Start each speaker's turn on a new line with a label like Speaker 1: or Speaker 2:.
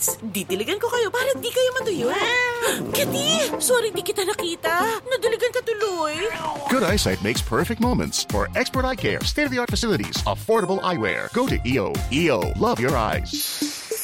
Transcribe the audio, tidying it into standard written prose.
Speaker 1: eyes. Didiligan ko kayo para di kayo matuyo. Kitty! Sorry di kita nakita. Nadiligan ka tuloy.
Speaker 2: Good eyesight makes perfect moments. For expert eye care, state-of-the-art facilities, affordable eyewear, go to EO. EO, love your eyes.